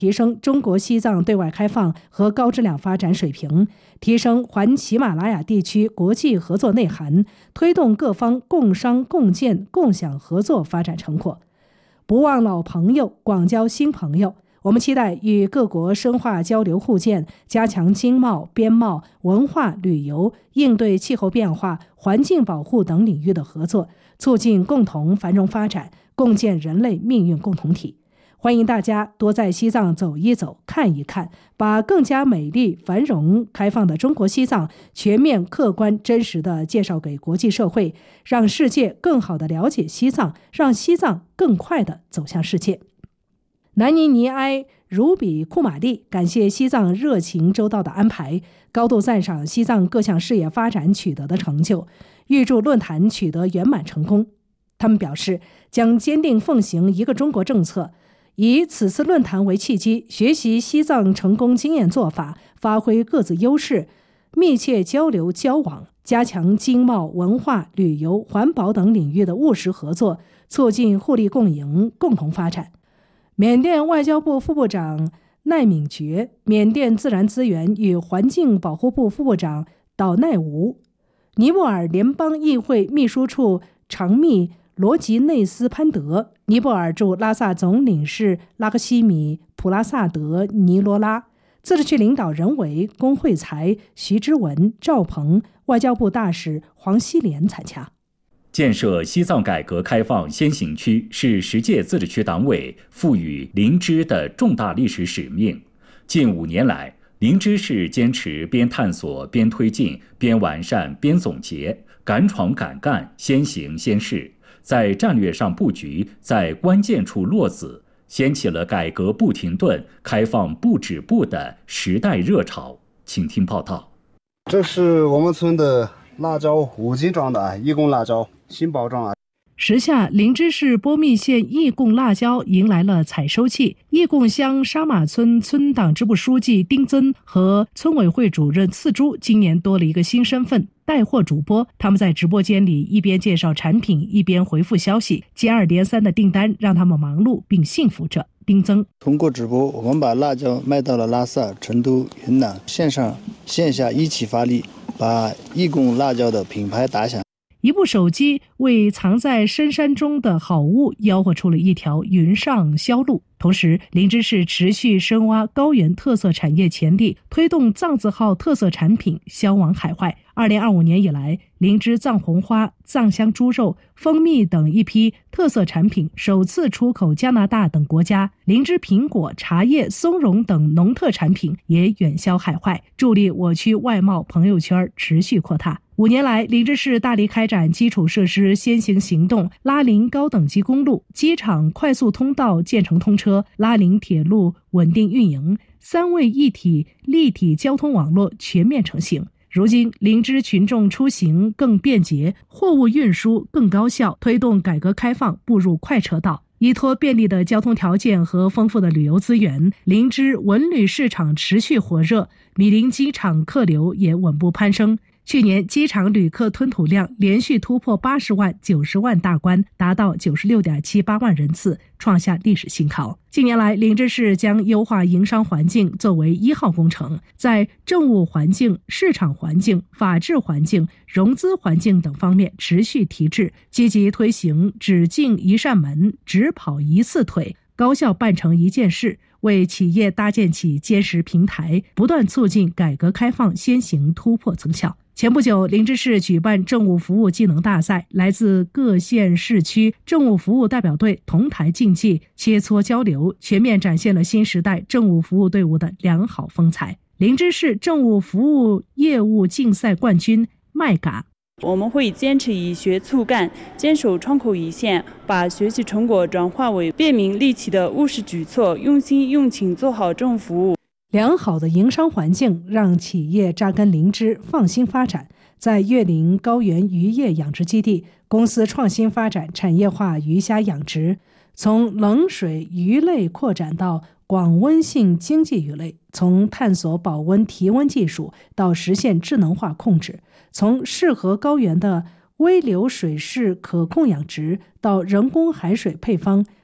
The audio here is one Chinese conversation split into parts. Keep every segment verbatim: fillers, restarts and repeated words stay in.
提升中国西藏对外开放和高质量发展水平，提升环喜马拉雅地区国际合作内涵，推动各方共商共建共享合作发展成果。不忘老朋友，广交新朋友。我们期待与各国深化交流互鉴，加强经贸、边贸、文化、旅游、应对气候变化、环境保护等领域的合作，促进共同繁荣发展，共建人类命运共同体。欢迎大家多在西藏走一走、看一看，把更加美丽、繁荣、开放的中国西藏全面、客观、真实地介绍给国际社会，让世界更好地了解西藏，让西藏更快地走向世界。南尼尼埃如比库玛丽感谢西藏热情周到的安排，高度赞赏西藏各项事业发展取得的成就，预祝论坛取得圆满成功。他们表示，将坚定奉行一个中国政策，以此次论坛为契机，学习西藏成功经验做法，发挥各自优势，密切交流交往，加强经贸、文化、旅游、环保等领域的务实合作，促进互利共赢，共同发展。缅甸外交部副部长奈敏觉、缅甸自然资源与环境保护部副部长岛奈吾、尼泊尔联邦议会秘书处长秘罗吉内斯潘德、尼泊尔驻拉萨总领事拉克西米普拉萨德尼罗拉、自治区领导人为龚惠才、徐之文、赵鹏、外交部大使黄希濂参加。 建设西藏改革开放先行区是十届自治区党委赋予林芝的重大历史使命。近五年来，林芝市坚持边探索边推进、边完善边总结，敢闯敢干，先行先试，在战略上布局，在关键处落子，掀起了改革不停顿、开放不止步的时代热潮。请听报道。 这是我们村的辣椒，五斤装的义工辣椒，新包装啊。 时下，林芝市波密县义贡辣椒迎来了采收季。义贡乡沙马村村党支部书记丁增和村委会主任次珠今年多了一个新身份——带货主播。他们在直播间里一边介绍产品，一边回复消息，接二连三的订单让他们忙碌并幸福着。丁增通过直播，我们把辣椒卖到了拉萨、成都、云南，线上线下一起发力，把义贡辣椒的品牌打响。 一部手机为藏在深山中的好物吆喝出了一条云上销路。同时，林芝市持续深挖高原特色产业潜力，推动藏字号特色产品销往海外。二零二五年以来，林芝藏红花、藏香猪肉、蜂蜜等一批特色产品首次出口加拿大等国家。林芝苹果、茶叶、松茸等农特产品也远销海外，助力我区外贸朋友圈持续扩大。五年来，林芝市大力开展基础设施先行行动，拉林高等级公路、机场快速通道建成通车，拉林铁路稳定运营，三位一体立体交通网络全面成型。如今，林芝群众出行更便捷，货物运输更高效，推动改革开放步入快车道。依托便利的交通条件和丰富的旅游资源，林芝文旅市场持续火热，米林机场客流也稳步攀升。去年机场旅客吞吐量连续突破八十万、九十万大关，达到九十六点七八万人次，创下历史新高。近年来，林芝市将优化营商环境作为一号工程，在政务环境、市场环境、法治环境、融资环境等方面持续提质，积极推行只进一扇门、只跑一次腿，高效办成一件事，为企业搭建起坚实平台，不断促进改革开放先行突破增效。前不久，林芝市举办政务服务技能大赛，来自各县市区政务服务代表队同台竞技、切磋交流，全面展现了新时代政务服务队伍的良好风采。林芝市政务服务业务竞赛冠军麦嘎。 我们会坚持以学促干，坚守窗口一线，把学习成果转化为便民利企的务实举措，用心用情做好政务服务。 良好的营商环境让企业扎根林芝，放心发展。在岳林高原渔业养殖基地，公司创新发展产业化鱼虾养殖，从冷水鱼类扩展到广温性经济鱼类，从探索保温提温技术到实现智能化控制，从适合高原的微流水式可控养殖到人工海水配方，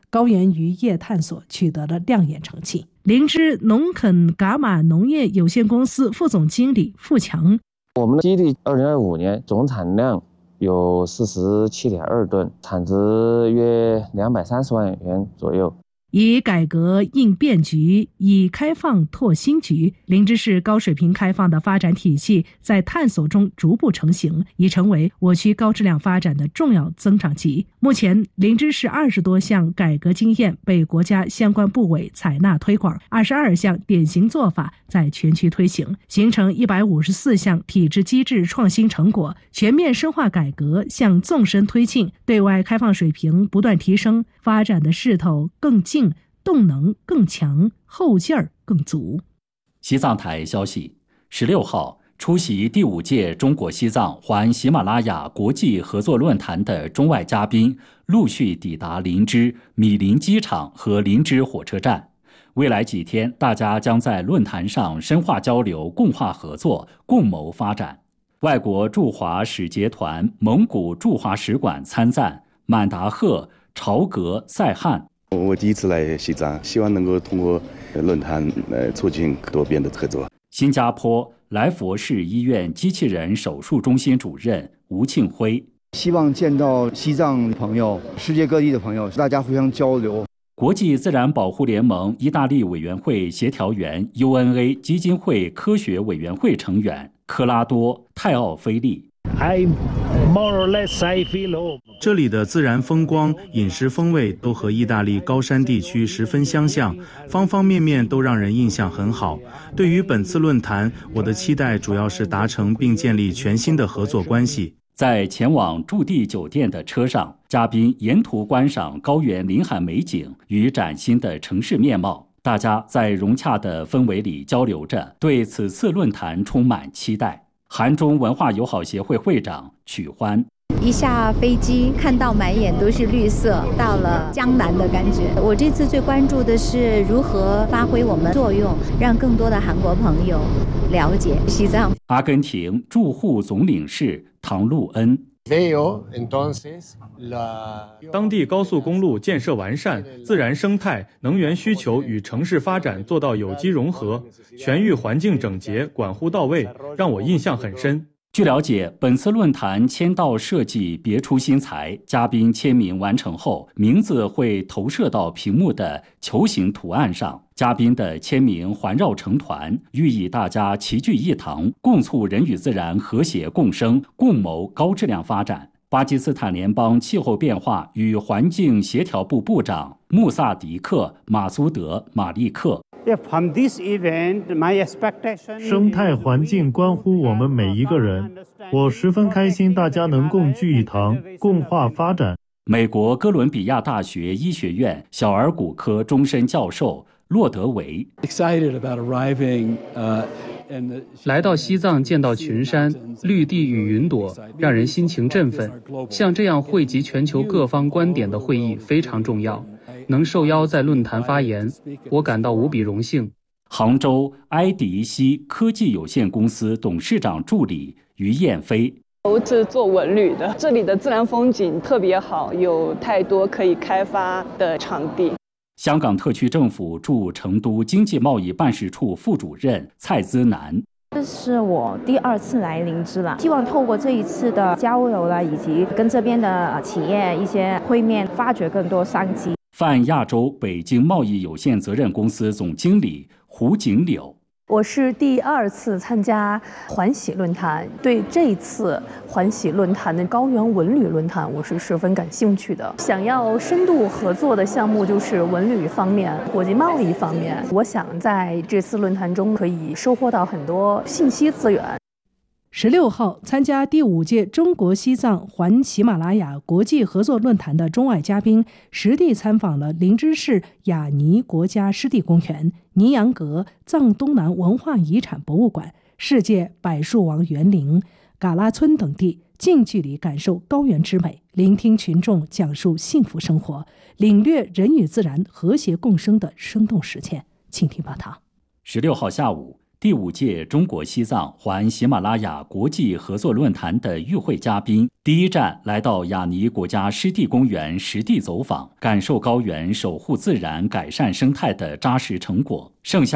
高原渔业探索取得了亮眼成绩。灵芝农垦噶玛农业有限公司副总经理付强， 我们的基地二零二五年总产量有四十七点二吨，产值约两百三十万元左右。 以改革应变局，以开放拓新局，灵芝市高水平开放的发展体系在探索中逐步成型，已成为我区高质量发展的重要增长极。目前，灵芝市二十多项改革经验被国家相关部委采纳推广，二十二项典型做法在全区推行，形成一百五十四项体制机制创新成果，全面深化改革向纵深推进，对外开放水平不断提升，发展的势头更劲，动能更强，后劲儿更足。 西藏台消息，十六号出席第五届中国西藏环喜马拉雅国际合作论坛的中外嘉宾陆续抵达林芝、米林机场和林芝火车站。未来几天，大家将在论坛上深化交流、共话合作，共谋发展。外国驻华使节团、蒙古驻华使馆参赞满达赫、朝格、赛汉。 我第一次来西藏，希望能够通过论坛呃促进多边的合作。 新加坡来佛士医院机器人手术中心主任吴庆辉， 希望见到西藏朋友、世界各地的朋友，大家互相交流。 国际自然保护联盟意大利委员会协调员 U N A 基金会科学委员会成员科拉多泰奥菲利。 这里的自然风光、饮食风味都和意大利高山地区十分相像，方方面面都让人印象很好。对于本次论坛，我的期待主要是达成并建立全新的合作关系。 在前往驻地酒店的车上，嘉宾沿途观赏高原林海美景与崭新的城市面貌，大家在融洽的氛围里交流着，对此次论坛充满期待。韩中文化友好协会会长曲欢， 一下飞机看到满眼都是绿色，到了江南的感觉。我这次最关注的是如何发挥我们作用，让更多的韩国朋友了解西藏。 阿根廷驻沪总领事唐路恩， 当地高速公路建设完善，自然生态、能源需求与城市发展做到有机融合，全域环境整洁、管护到位，让我印象很深。 据了解，本次论坛签到设计别出心裁，嘉宾签名完成后，名字会投射到屏幕的球形图案上，嘉宾的签名环绕成团，寓意大家齐聚一堂，共促人与自然和谐共生，共谋高质量发展。巴基斯坦联邦气候变化与环境协调部部长穆萨迪克·马苏德·马利克， 生态环境关乎我们每一个人，我十分开心大家能共聚一堂，共话发展。 美国哥伦比亚大学医学院小儿骨科终身教授洛德维， 来到西藏见到群山、绿地与云朵，让人心情振奋。像这样汇集全球各方观点的会议非常重要，能受邀在论坛发言，我感到无比荣幸。 杭州埃迪西科技有限公司董事长助理于燕飞， 我是做文旅的，这里的自然风景特别好，有太多可以开发的场地。 香港特区政府驻成都经济贸易办事处副主任蔡姿南， 这是我第二次来林芝了，希望透过这一次的交流了，以及跟这边的企业一些会面，发掘更多商机。 泛亚洲北京贸易有限责任公司总经理胡景柳， 我是第二次参加环喜论坛，对这次环喜论坛的高原文旅论坛我是十分感兴趣的。想要深度合作的项目就是文旅方面、国际贸易方面，我想在这次论坛中可以收获到很多信息资源。 十六号参加第五届中国西藏环喜马拉雅国际合作论坛的中外嘉宾实地参访了林芝市雅尼国家湿地公园、尼洋阁藏东南文化遗产博物馆、世界柏树王园林、嘎拉村等地，近距离感受高原之美，聆听群众讲述幸福生活，领略人与自然和谐共生的生动实践。请听报道。 十六号下午， 第五届中国西藏环喜马拉雅国际合作论坛的与会嘉宾，第一站来到雅尼国家湿地公园实地走访，感受高原守护自然、改善生态的扎实成果。剩下